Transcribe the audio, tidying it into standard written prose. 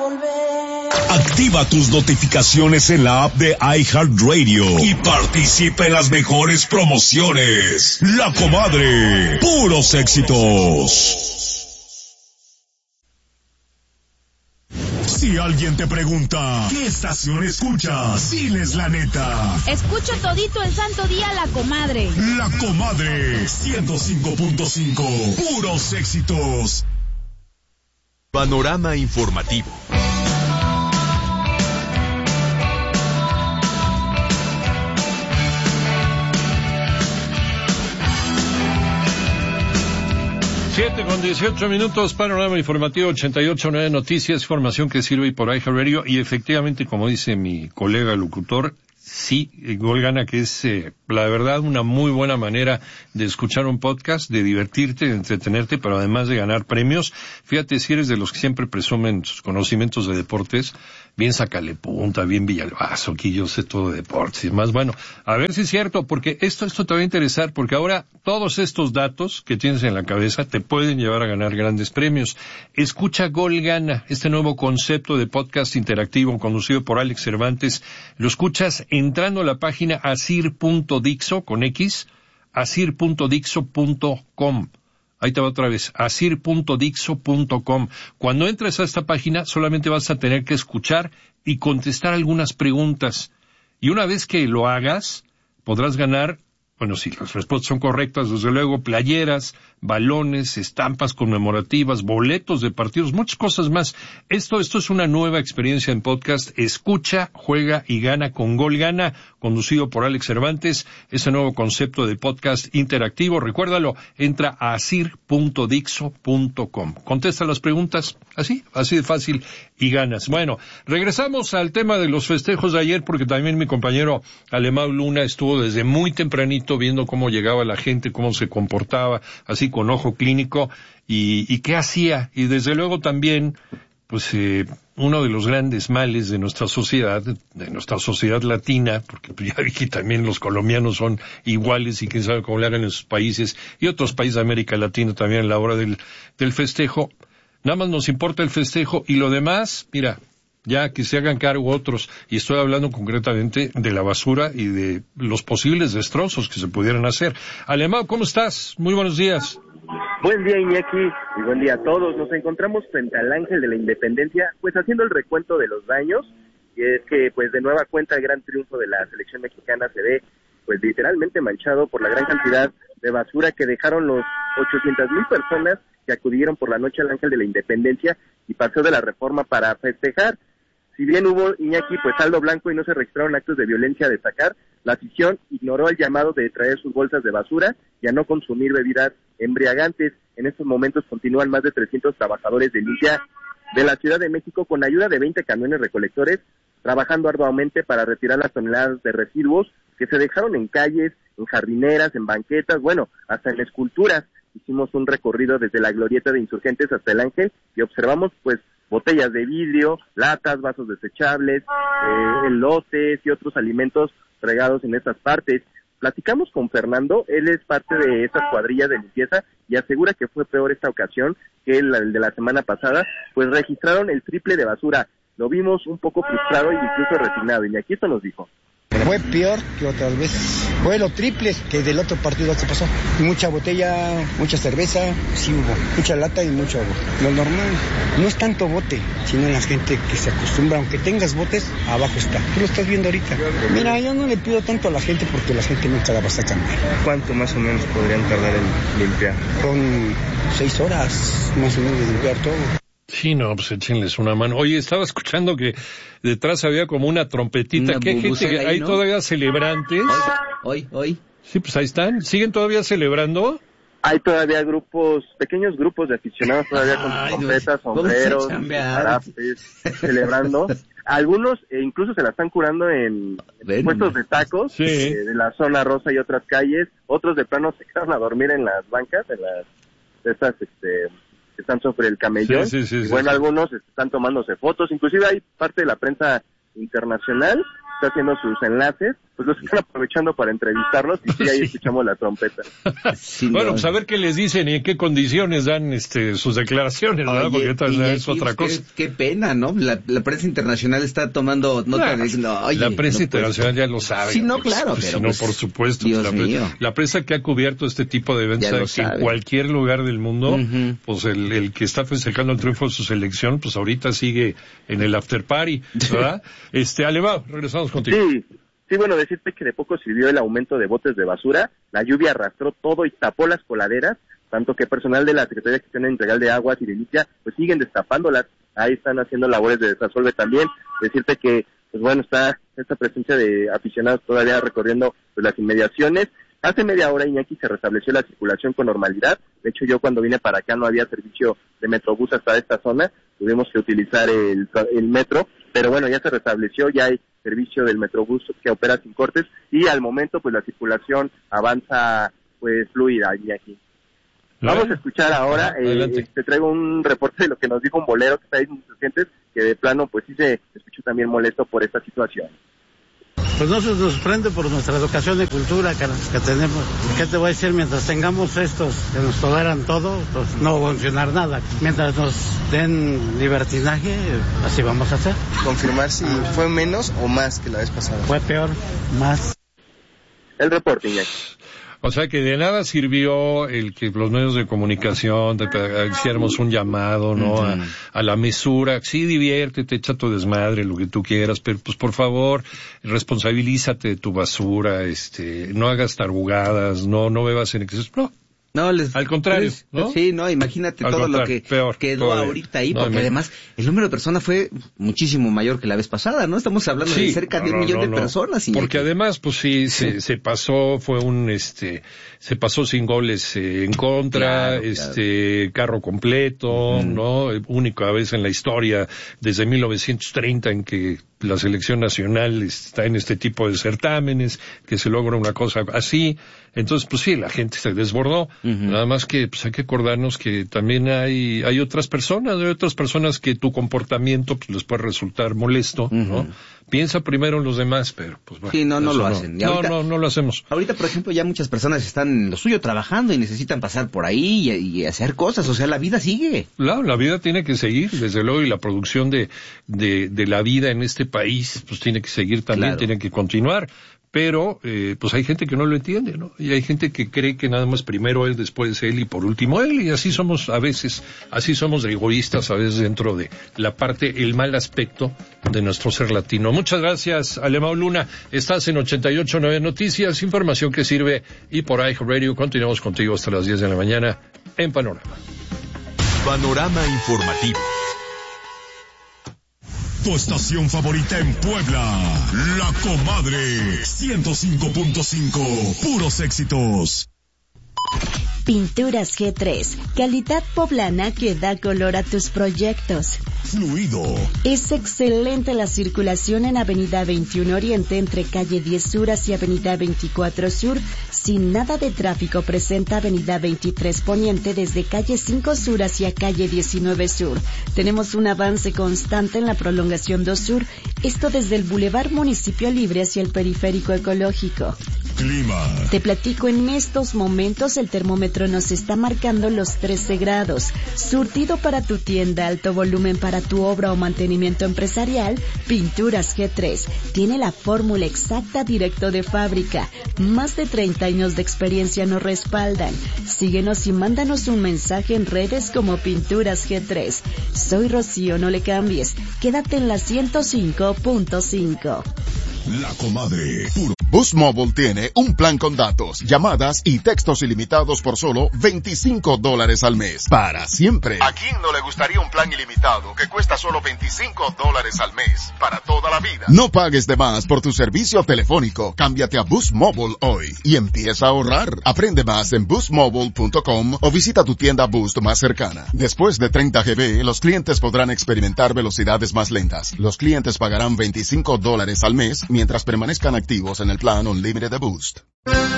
volver. Activa tus notificaciones en la app de iHeartRadio y participa en las mejores promociones. La Comadre, puros éxitos. Si alguien te pregunta, ¿qué estación escuchas? Diles la neta. Escucho todito el santo día La Comadre. La Comadre, 105.5, puros éxitos. Panorama informativo. Con 18 minutos, panorama informativo 88.9 Noticias, información que sirve por iHeartRadio. Y efectivamente, como dice mi colega locutor, sí, Gol Gana, que es la verdad una muy buena manera de escuchar un podcast, de divertirte, de entretenerte, pero además de ganar premios. Fíjate, si eres de los que siempre presumen sus conocimientos de deportes, bien Sácale Punta, bien Villalbazo, aquí yo sé todo de deportes y más. Bueno, a ver si es cierto, porque esto te va a interesar, porque ahora todos estos datos que tienes en la cabeza te pueden llevar a ganar grandes premios. Escucha Gol Gana, este nuevo concepto de podcast interactivo conducido por Alex Cervantes. Lo escuchas entrando a la página asir.dixo, con X, asir.dixo.com. Ahí te va otra vez, asir.dixo.com. Cuando entres a esta página, solamente vas a tener que escuchar y contestar algunas preguntas. Y una vez que lo hagas, podrás ganar, bueno, si las respuestas son correctas, desde luego, playeras, balones, estampas conmemorativas, boletos de partidos, muchas cosas más. Esto es una nueva experiencia en podcast. Escucha, juega y gana con Gol Gana, conducido por Alex Cervantes. Ese nuevo concepto de podcast interactivo, recuérdalo, entra a asir.dixo.com. Contesta las preguntas, así de fácil, y ganas. Bueno, regresamos al tema de los festejos de ayer, porque también mi compañero Alemão Luna estuvo desde muy tempranito viendo cómo llegaba la gente, cómo se comportaba, así con ojo clínico, y qué hacía. Y desde luego también, pues, uno de los grandes males de nuestra sociedad latina, porque ya vi que también los colombianos son iguales y quién sabe cómo le hagan en sus países, y otros países de América Latina también a la hora del festejo. Nada más nos importa el festejo, y lo demás, mira, ya que se hagan cargo otros, y estoy hablando concretamente de la basura y de los posibles destrozos que se pudieran hacer. Alemão, ¿cómo estás? Muy buenos días. Buen día, Iñaki, y buen día a todos. Nos encontramos frente al Ángel de la Independencia, pues haciendo el recuento de los daños, y es que pues de nueva cuenta el gran triunfo de la selección mexicana se ve pues literalmente manchado por la gran cantidad de basura que dejaron los 800,000 personas que acudieron por la noche al Ángel de la Independencia y Paseo de la Reforma para festejar. Si bien hubo, Iñaki, pues saldo blanco y no se registraron actos de violencia a destacar, la afición ignoró el llamado de traer sus bolsas de basura y a no consumir bebidas embriagantes. En estos momentos continúan más de 300 trabajadores de limpia de la Ciudad de México con ayuda de 20 camiones recolectores, trabajando arduamente para retirar las toneladas de residuos que se dejaron en calles, en jardineras, en banquetas, bueno, hasta en esculturas. Hicimos un recorrido desde la glorieta de Insurgentes hasta el Ángel y observamos pues botellas de vidrio, latas, vasos desechables, elotes y otros alimentos regados en estas partes. Platicamos con Fernando, él es parte de estas cuadrillas de limpieza y asegura que fue peor esta ocasión que el de la semana pasada, pues registraron el triple de basura. Lo vimos un poco frustrado e incluso resignado, y aquí esto nos dijo. Fue peor que otras veces. Fue lo triple que del otro partido que pasó. Mucha botella, mucha cerveza, sí hubo. Mucha lata y mucho agua. Lo normal. No es tanto bote, sino la gente que se acostumbra. Aunque tengas botes, abajo está. Tú lo estás viendo ahorita. Mira, yo no le pido tanto a la gente porque la gente nunca la va a sacar. ¿Cuánto más o menos podrían tardar en limpiar? Con 6 horas más o menos de limpiar todo. Sí, no, pues échenles una mano. Oye, estaba escuchando que detrás había como una trompetita. Una ¿Qué gente que hay, ¿no? todavía celebrantes? Hoy. Sí, pues ahí están. ¿Siguen todavía celebrando? Hay todavía pequeños grupos de aficionados todavía con sus trompetas, sombreros, zarapes, celebrando. Algunos incluso se la están curando en puestos de tacos, sí, de la zona rosa y otras calles. Otros de plano se quedan a dormir en las bancas, de estas que están sobre el camellón. Sí, bueno, algunos están tomándose fotos, inclusive hay parte de la prensa internacional, está haciendo sus enlaces pues los están aprovechando para entrevistarlos y sí, ahí escuchamos la trompeta. Bueno, pues a ver qué les dicen y en qué condiciones dan sus declaraciones, ¿verdad? Oye, porque es otra cosa. Qué pena, ¿no? La prensa internacional está tomando nota diciendo, oye, la prensa internacional ya lo sabe. Sí, no, claro, pues, pero si no, por supuesto. Dios mío. La prensa que ha cubierto este tipo de eventos en cualquier lugar del mundo, pues el que está festejando el triunfo de su selección, pues ahorita sigue en el after party, ¿verdad? Alemán, regresamos contigo. Sí, bueno, decirte que de poco sirvió el aumento de botes de basura, la lluvia arrastró todo y tapó las coladeras, tanto que personal de la Secretaría de Gestión Integral de Aguas y de Limpia, pues siguen destapándolas, ahí están haciendo labores de desasolve también, decirte que, pues bueno, está esta presencia de aficionados todavía recorriendo pues, las inmediaciones. Hace media hora, Iñaki, se restableció la circulación con normalidad. De hecho, yo cuando vine para acá no había servicio de Metrobús hasta esta zona. Tuvimos que utilizar el metro. Pero bueno, ya se restableció, ya hay servicio del Metrobús que opera sin cortes. Y al momento, pues la circulación avanza pues fluida, Iñaki. Vamos a escuchar ahora, te traigo un reporte de lo que nos dijo un bolero que está ahí en Insurgentes, que de plano pues sí se escuchó también molesto por esta situación. Pues no se nos sorprende por nuestra educación y cultura que tenemos. ¿Qué te voy a decir? Mientras tengamos estos que nos toleran todo, pues no va a funcionar nada. Mientras nos den libertinaje, así vamos a hacer. Confirmar si fue menos o más que la vez pasada. Fue peor, más. El reporte, Iñaki. O sea que de nada sirvió el que los medios de comunicación hiciéramos un llamado, ¿no? A la mesura. Sí, diviértete, echa tu desmadre, lo que tú quieras, pero pues por favor, responsabilízate de tu basura, no hagas tarugadas, no bebas en exceso, no, al contrario, ¿no? Sí, no, imagínate todo lo que quedó ahorita ahí, porque además el número de personas fue muchísimo mayor que la vez pasada, ¿no? Estamos hablando de cerca de 1 millón de personas. Porque además, pues sí. Se pasó, se pasó sin goles en contra, claro. Carro completo, ¿no? Única vez en la historia, desde 1930, en que la selección nacional está en este tipo de certámenes, que se logra una cosa así. Entonces, pues sí, la gente se desbordó. Nada más que pues hay que acordarnos que también hay otras personas que tu comportamiento pues les puede resultar molesto, ¿no? Piensa primero en los demás, pero pues bueno. Sí, no lo hacen. No lo hacemos. Ahorita, por ejemplo, ya muchas personas están en lo suyo trabajando y necesitan pasar por ahí y hacer cosas, o sea, la vida sigue. Claro, la vida tiene que seguir, desde luego, y la producción de la vida en este país pues tiene que seguir también, tiene que continuar. Pero, pues hay gente que no lo entiende, ¿no? Y hay gente que cree que nada más primero él, después él y por último él, y así somos de egoístas a veces dentro de la parte, el mal aspecto de nuestro ser latino. Muchas gracias, Alemán Luna. Estás en 88.9 Noticias, información que sirve, y por iHeartRadio continuamos contigo hasta las 10 de la mañana en Panorama. Panorama informativo. Tu estación favorita en Puebla, La Comadre, 105.5, puros éxitos. Pinturas G3, calidad poblana que da color a tus proyectos. Fluido. Es excelente la circulación en Avenida 21 Oriente entre calle 10 Sur hacia Avenida 24 Sur, sin nada de tráfico. Presenta Avenida 23 Poniente desde calle 5 Sur hacia calle 19 Sur. Tenemos un avance constante en la prolongación 2 Sur, esto desde el Boulevard Municipio Libre hacia el Periférico Ecológico. Clima. Te platico, en estos momentos el termómetro nos está marcando los 13 grados. Surtido para tu tienda, alto volumen para tu obra o mantenimiento empresarial, Pinturas G3. Tiene la fórmula exacta directo de fábrica. Más de 30 años de experiencia nos respaldan. Síguenos y mándanos un mensaje en redes como Pinturas G3. Soy Rocío, no le cambies. Quédate en la 105.5. La Comadre. Boost Mobile tiene un plan con datos, llamadas y textos ilimitados por solo $25 al mes. Para siempre. ¿A quién no le gustaría un plan ilimitado que cuesta solo $25 al mes? Para toda la vida. No pagues de más por tu servicio telefónico. Cámbiate a Boost Mobile hoy y empieza a ahorrar. Aprende más en boostmobile.com o visita tu tienda Boost más cercana. Después de 30 GB, los clientes podrán experimentar velocidades más lentas. Los clientes pagarán $25 al mes mientras permanezcan activos en el plan Unlimited de Boost.